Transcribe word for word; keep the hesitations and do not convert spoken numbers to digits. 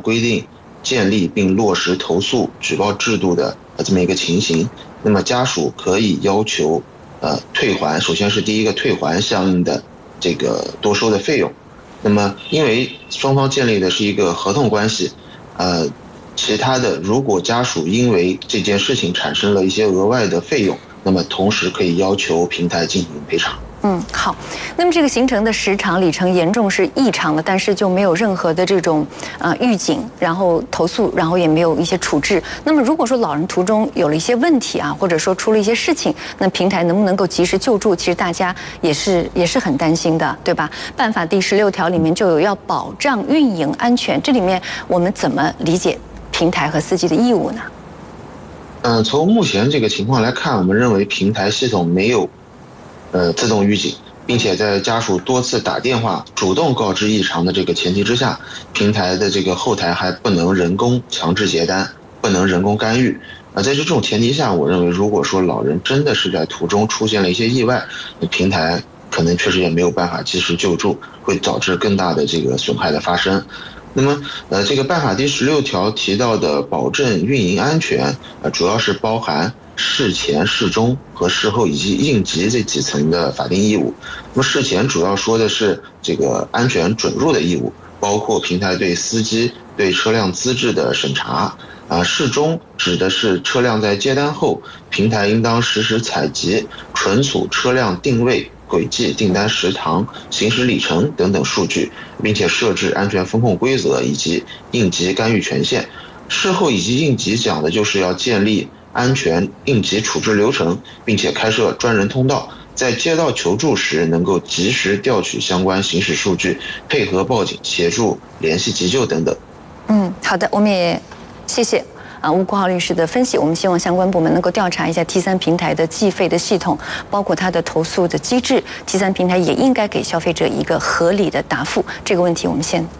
规定建立并落实投诉举报制度的这么一个情形，那么家属可以要求呃退还，首先是第一个退还相应的这个多收的费用。那么因为双方建立的是一个合同关系，呃，其他的如果家属因为这件事情产生了一些额外的费用，那么同时可以要求平台进行赔偿。 嗯，好。那么这个行程的时长里程严重是异常的，但是就没有任何的这种呃预警，然后投诉，然后也没有一些处置。那么如果说老人途中有了一些问题啊，或者说出了一些事情，那平台能不能够及时救助？其实大家也是也是很担心的，对吧？办法第十六条里面就有要保障运营安全，这里面我们怎么理解平台和司机的义务呢？ 嗯、呃，从目前这个情况来看，我们认为平台系统没有呃，自动预警，并且在家属多次打电话主动告知异常的这个前提之下，平台的这个后台还不能人工强制结单，不能人工干预。啊，在这种前提下，我认为如果说老人真的是在途中出现了一些意外，平台可能确实也没有办法及时救助，会导致更大的这个损害的发生。那么，呃，这个办法第十六条提到的保证运营安全，呃，主要是包含事前、事中和事后以及应急这几层的法定义务。那么事前主要说的是这个安全准入的义务，包括平台对司机、对车辆资质的审查。啊，事中指的是车辆在接单后，平台应当实时采集、存储车辆定位、轨迹、订单时长、行驶里程等等数据，并且设置安全风控规则以及应急干预权限。事后以及应急讲的就是要建立安全应急处置流程，并且开设专人通道，在接到求助时能够及时调取相关行驶数据，配合报警、协助联系急救等等。 嗯，好的，我们也谢谢啊吴国豪律师的分析。我们希望相关部门能够调查一下 T 三平台的计费的系统，包括它的投诉的机制。T 三平台也应该给消费者一个合理的答复。这个问题我们先